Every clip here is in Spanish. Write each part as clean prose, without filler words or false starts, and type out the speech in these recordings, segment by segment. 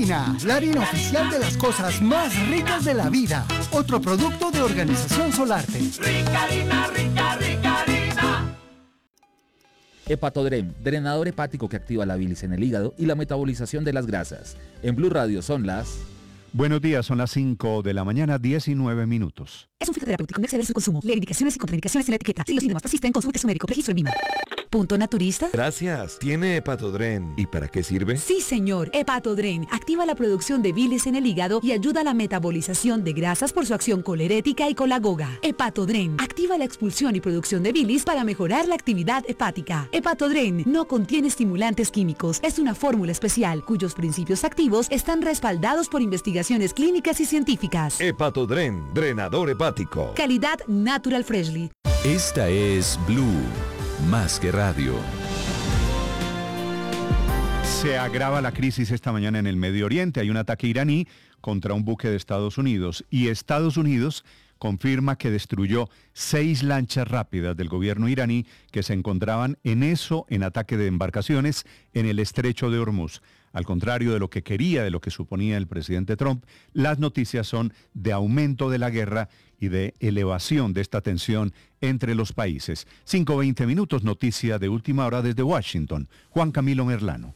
Harina, la harina oficial de las cosas más ricas de la vida. Otro producto de Organización Solarte. Rica harina, rica, rica harina. Hepatodrem, drenador hepático que activa la bilis en el hígado y la metabolización de las grasas. En Blue Radio son las... Buenos días, son las 5 de la mañana, 19 minutos. Es un fitoterapéutico, no exceder su consumo. Lee indicaciones y contraindicaciones en la etiqueta. Si los síntomas persisten, consulte a su médico. Registro en Lima. ¿Punto naturista? Gracias. ¿Tiene Hepatodren? ¿Y para qué sirve? Sí, señor. Hepatodren activa la producción de bilis en el hígado y ayuda a la metabolización de grasas por su acción colerética y colagoga. Hepatodren activa la expulsión y producción de bilis para mejorar la actividad hepática. Hepatodren no contiene estimulantes químicos. Es una fórmula especial cuyos principios activos están respaldados por investigaciones clínicas y científicas. Hepatodren, drenador hepático. Calidad Natural Freshly. Esta es Blue, más que radio. Se agrava la crisis esta mañana en el Medio Oriente. Hay un ataque iraní contra un buque de Estados Unidos y Estados Unidos confirma que destruyó 6 lanchas rápidas del gobierno iraní que se encontraban en ataque de embarcaciones en el estrecho de Hormuz. Al contrario de lo que quería, de lo que suponía el presidente Trump, las noticias son de aumento de la guerra y de elevación de esta tensión entre los países. 5:20 minutos, noticia de última hora desde Washington. Juan Camilo Merlano.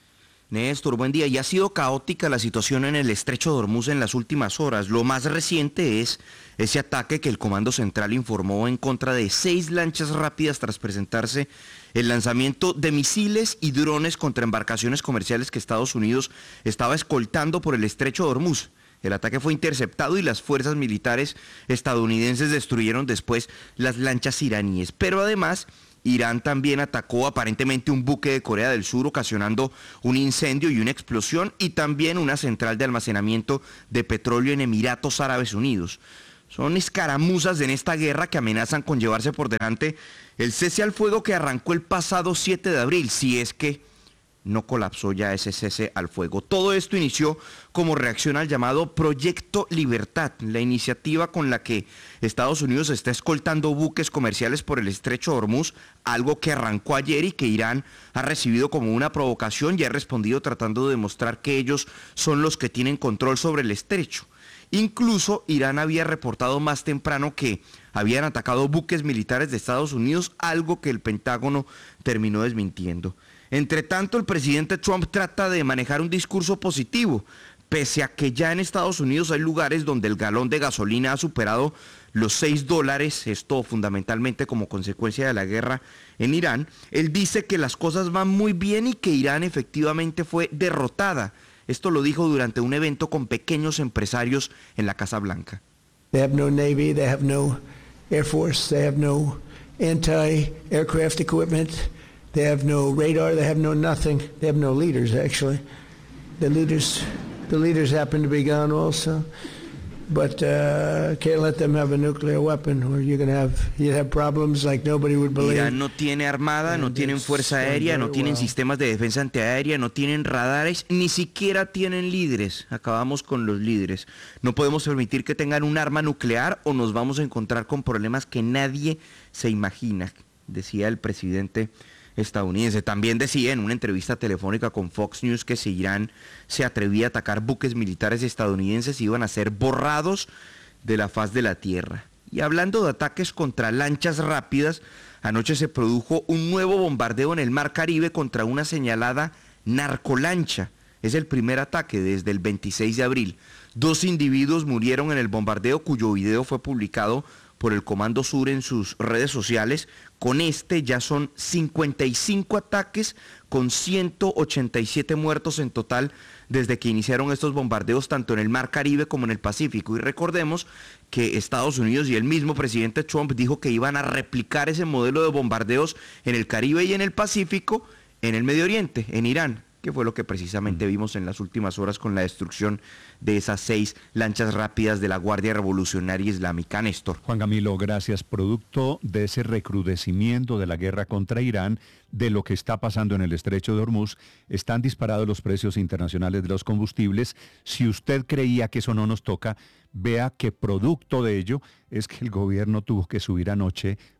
Néstor, buen día. Y ha sido caótica la situación en el estrecho de Hormuz en las últimas horas. Lo más reciente es ese ataque que el Comando Central informó en contra de 6 lanchas rápidas tras presentarse el lanzamiento de misiles y drones contra embarcaciones comerciales que Estados Unidos estaba escoltando por el estrecho de Hormuz. El ataque fue interceptado y las fuerzas militares estadounidenses destruyeron después las lanchas iraníes. Pero además, Irán también atacó aparentemente un buque de Corea del Sur, ocasionando un incendio y una explosión, y también una central de almacenamiento de petróleo en Emiratos Árabes Unidos. Son escaramuzas en esta guerra que amenazan con llevarse por delante el cese al fuego que arrancó el pasado 7 de abril, si es que no colapsó ya ese cese al fuego. Todo esto inició como reacción al llamado Proyecto Libertad, la iniciativa con la que Estados Unidos está escoltando buques comerciales por el estrecho de Hormuz, algo que arrancó ayer y que Irán ha recibido como una provocación y ha respondido tratando de demostrar que ellos son los que tienen control sobre el estrecho. Incluso Irán había reportado más temprano que habían atacado buques militares de Estados Unidos, algo que el Pentágono terminó desmintiendo. Entre tanto, el presidente Trump trata de manejar un discurso positivo, pese a que ya en Estados Unidos hay lugares donde el galón de gasolina ha superado los $6, esto fundamentalmente como consecuencia de la guerra en Irán. Él dice que las cosas van muy bien y que Irán efectivamente fue derrotada. Esto lo dijo durante un evento con pequeños empresarios en la Casa Blanca. They have no Navy, they have no Air Force, they have no anti-aircraft equipment, they have no radar, they have no nothing. They have no leaders, actually. The leaders happen to be gone also. But can't let them have a nuclear weapon, or you'd have problems like nobody would believe. Irán no tiene armada, no tienen fuerza aérea, no tienen sistemas de defensa antiaérea, no tienen radares, ni siquiera tienen líderes. Acabamos con los líderes. No podemos permitir que tengan un arma nuclear o nos vamos a encontrar con problemas que nadie se imagina, decía el presidente estadounidense. También decía en una entrevista telefónica con Fox News que si Irán se atrevía a atacar buques militares estadounidenses iban a ser borrados de la faz de la tierra. Y hablando de ataques contra lanchas rápidas, anoche se produjo un nuevo bombardeo en el Mar Caribe contra una señalada narcolancha. Es el primer ataque desde el 26 de abril. 2 individuos murieron en el bombardeo, cuyo video fue publicado por el Comando Sur en sus redes sociales. Con este ya son 55 ataques con 187 muertos en total desde que iniciaron estos bombardeos tanto en el Mar Caribe como en el Pacífico. Y recordemos que Estados Unidos y el mismo presidente Trump dijo que iban a replicar ese modelo de bombardeos en el Caribe y en el Pacífico, en el Medio Oriente, en Irán, que fue lo que precisamente vimos en las últimas horas con la destrucción de esas 6 lanchas rápidas de la Guardia Revolucionaria Islámica. Néstor. Juan Camilo, gracias. Producto de ese recrudecimiento de la guerra contra Irán, de lo que está pasando en el estrecho de Hormuz, están disparados los precios internacionales de los combustibles. Si usted creía que eso no nos toca, vea que producto de ello es que el gobierno tuvo que subir anoche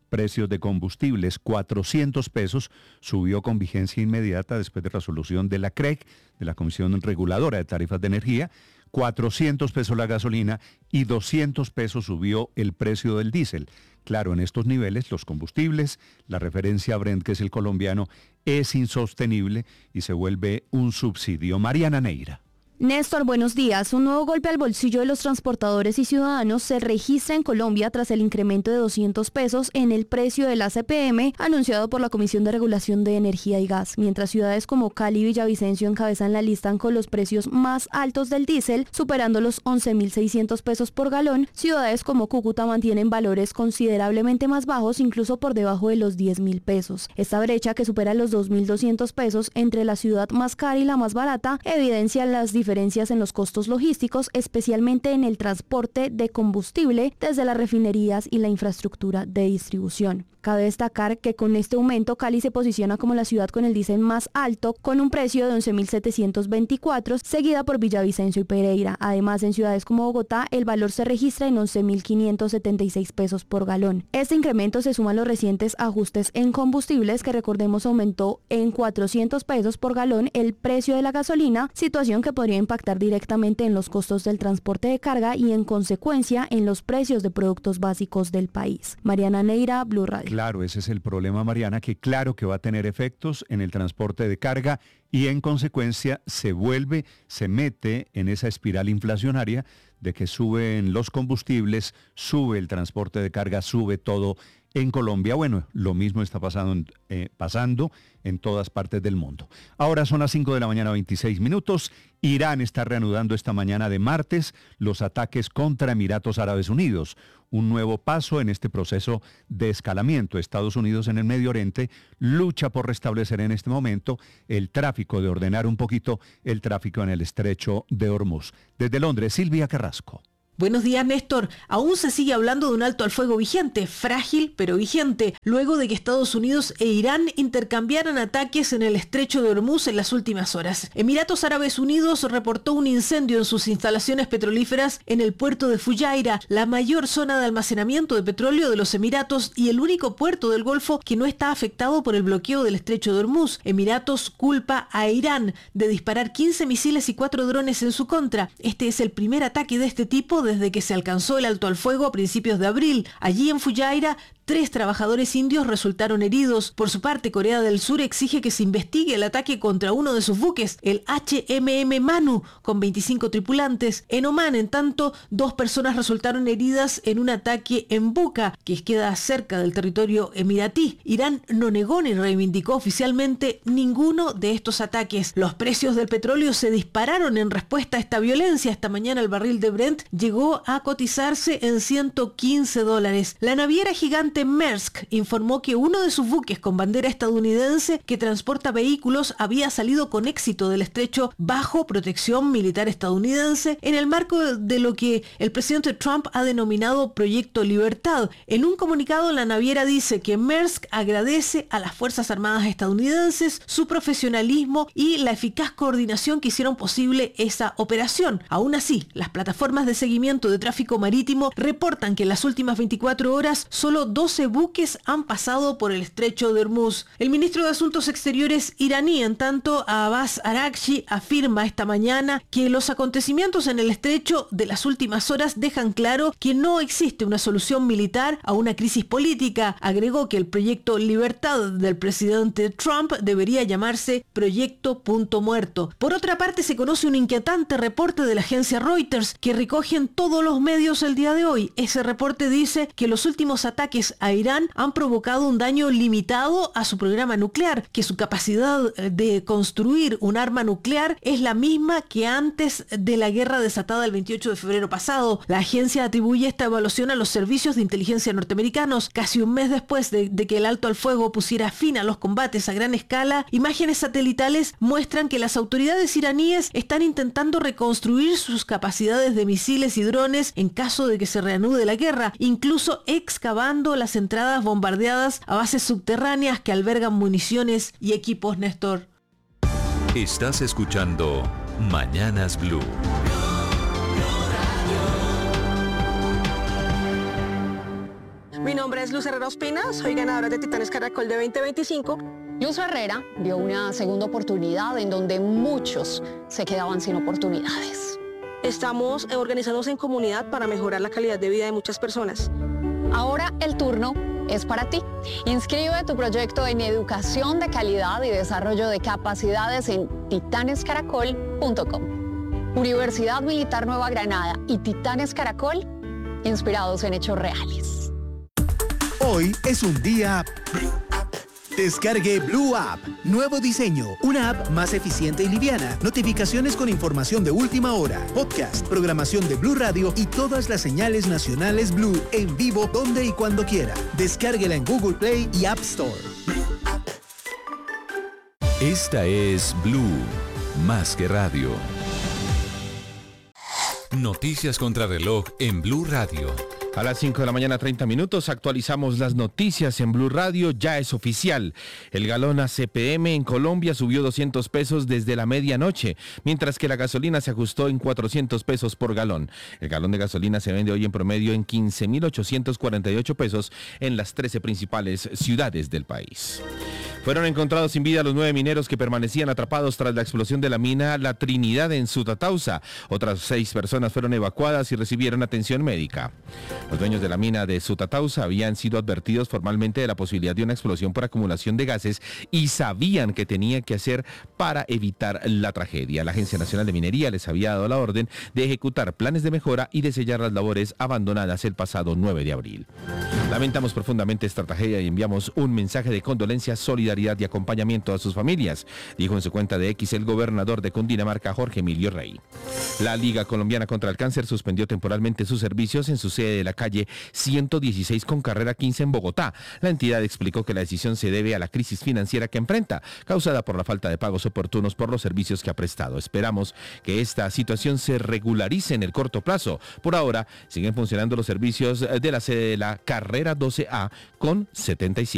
precios de combustibles, 400 pesos, subió con vigencia inmediata después de resolución de la CREG, de la Comisión Reguladora de Tarifas de Energía, 400 pesos la gasolina y 200 pesos subió el precio del diésel. Claro, en estos niveles los combustibles, la referencia Brent, que es el colombiano, es insostenible y se vuelve un subsidio. Mariana Neira. Néstor, buenos días. Un nuevo golpe al bolsillo de los transportadores y ciudadanos se registra en Colombia tras el incremento de 200 pesos en el precio del ACPM anunciado por la Comisión de Regulación de Energía y Gas, mientras ciudades como Cali y Villavicencio encabezan la lista con los precios más altos del diésel, superando los 11.600 pesos por galón. Ciudades como Cúcuta mantienen valores considerablemente más bajos, incluso por debajo de los 10.000 pesos. Esta brecha, que supera los 2.200 pesos entre la ciudad más cara y la más barata, evidencia las diferencias en los costos logísticos, especialmente en el transporte de combustible desde las refinerías y la infraestructura de distribución. Cabe destacar que con este aumento Cali se posiciona como la ciudad con el diésel más alto, con un precio de 11.724, seguida por Villavicencio y Pereira. Además, en ciudades como Bogotá, el valor se registra en 11.576 pesos por galón. Este incremento se suma a los recientes ajustes en combustibles, que recordemos aumentó en 400 pesos por galón el precio de la gasolina, situación que podría impactar directamente en los costos del transporte de carga y en consecuencia en los precios de productos básicos del país. Mariana Neira, Blue Radio. Claro, ese es el problema, Mariana, que claro que va a tener efectos en el transporte de carga y en consecuencia se mete en esa espiral inflacionaria de que suben los combustibles, sube el transporte de carga, sube todo en Colombia. Bueno, lo mismo está pasando en todas partes del mundo. Ahora son las 5 de la mañana, 26 minutos. Irán está reanudando esta mañana de martes los ataques contra Emiratos Árabes Unidos. Un nuevo paso en este proceso de escalamiento. Estados Unidos en el Medio Oriente lucha por restablecer en este momento el tráfico, de ordenar un poquito el tráfico en el estrecho de Hormuz. Desde Londres, Silvia Carrasco. Buenos días, Néstor. Aún se sigue hablando de un alto al fuego vigente, frágil pero vigente, luego de que Estados Unidos e Irán intercambiaran ataques en el estrecho de Hormuz en las últimas horas. Emiratos Árabes Unidos reportó un incendio en sus instalaciones petrolíferas en el puerto de Fujairah, la mayor zona de almacenamiento de petróleo de los Emiratos y el único puerto del Golfo que no está afectado por el bloqueo del estrecho de Hormuz. Emiratos culpa a Irán de disparar 15 misiles y 4 drones en su contra. Este es el primer ataque de este tipo desde que se alcanzó el alto al fuego a principios de abril. Allí en Fujairah, 3 trabajadores indios resultaron heridos. Por su parte, Corea del Sur exige que se investigue el ataque contra uno de sus buques, el HMM Manu, con 25 tripulantes. En Omán, en tanto, 2 personas resultaron heridas en un ataque en Buca, que queda cerca del territorio emiratí. Irán no negó ni reivindicó oficialmente ninguno de estos ataques. Los precios del petróleo se dispararon en respuesta a esta violencia. Esta mañana el barril de Brent llegó a cotizarse en $115. La naviera gigante Maersk informó que uno de sus buques con bandera estadounidense que transporta vehículos había salido con éxito del estrecho bajo protección militar estadounidense en el marco de lo que el presidente Trump ha denominado Proyecto Libertad. En un comunicado, la naviera dice que Maersk agradece a las Fuerzas Armadas estadounidenses su profesionalismo y la eficaz coordinación que hicieron posible esa operación. Aún así, las plataformas de seguimiento de tráfico marítimo reportan que en las últimas 24 horas solo 12 buques han pasado por el estrecho de Hormuz. El ministro de Asuntos Exteriores iraní, en tanto, Abbas Araghchi, afirma esta mañana que los acontecimientos en el estrecho de las últimas horas dejan claro que no existe una solución militar a una crisis política. Agregó que el proyecto Libertad del presidente Trump debería llamarse Proyecto Punto Muerto. Por otra parte, se conoce un inquietante reporte de la agencia Reuters que recogen todos los medios el día de hoy. Ese reporte dice que los últimos ataques a Irán han provocado un daño limitado a su programa nuclear, que su capacidad de construir un arma nuclear es la misma que antes de la guerra desatada el 28 de febrero pasado. La agencia atribuye esta evaluación a los servicios de inteligencia norteamericanos. Casi un mes después de que el alto al fuego pusiera fin a los combates a gran escala, imágenes satelitales muestran que las autoridades iraníes están intentando reconstruir sus capacidades de misiles y drones en caso de que se reanude la guerra, incluso excavando las entradas bombardeadas a bases subterráneas que albergan municiones y equipos, Néstor. Estás escuchando Mañanas Blue. Mi nombre es es Luz Herrera Ospina, soy ganadora de Titanes Caracol de 2025. Luz Herrera vio una segunda oportunidad en donde muchos se quedaban sin oportunidades. Estamos organizándonos en comunidad para mejorar la calidad de vida de muchas personas. Ahora el turno es para ti. Inscribe tu proyecto en educación de calidad y desarrollo de capacidades en titanescaracol.com. Universidad Militar Nueva Granada y Titanes Caracol, inspirados en hechos reales. Hoy es un día... Descargue Blue App. Nuevo diseño. Una app más eficiente y liviana. Notificaciones con información de última hora. Podcast, programación de Blue Radio y todas las señales nacionales Blue en vivo donde y cuando quiera. Descárguela en Google Play y App Store. Esta es Blue, más que radio. Noticias contra reloj en Blue Radio. A las 5 de la mañana, 30 minutos, actualizamos las noticias en Blue Radio. Ya es oficial. El galón ACPM en Colombia subió 200 pesos desde la medianoche, mientras que la gasolina se ajustó en 400 pesos por galón. El galón de gasolina se vende hoy en promedio en 15.848 pesos en las 13 principales ciudades del país. Fueron encontrados sin vida los 9 mineros que permanecían atrapados tras la explosión de la mina La Trinidad en Sutatausa. Otras 6 personas fueron evacuadas y recibieron atención médica. Los dueños de la mina de Sutatausa habían sido advertidos formalmente de la posibilidad de una explosión por acumulación de gases y sabían qué tenían que hacer para evitar la tragedia. La Agencia Nacional de Minería les había dado la orden de ejecutar planes de mejora y de sellar las labores abandonadas el pasado 9 de abril. Lamentamos profundamente esta tragedia y enviamos un mensaje de condolencia, solidaridad y acompañamiento a sus familias, dijo en su cuenta de X el gobernador de Cundinamarca, Jorge Emilio Rey. La Liga Colombiana contra el Cáncer suspendió temporalmente sus servicios en su sede de la calle 116 con carrera 15 en Bogotá. La entidad explicó que la decisión se debe a la crisis financiera que enfrenta, causada por la falta de pagos oportunos por los servicios que ha prestado. Esperamos que esta situación se regularice en el corto plazo. Por ahora, siguen funcionando los servicios de la sede de la carrera 12A con 77.